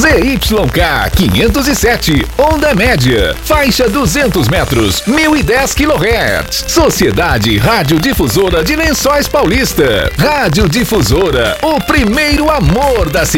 ZYK 507, onda média, faixa 200 metros, 1010 kHz. Sociedade Radiodifusora de Lençóis Paulista. Radiodifusora, o primeiro amor da cidade.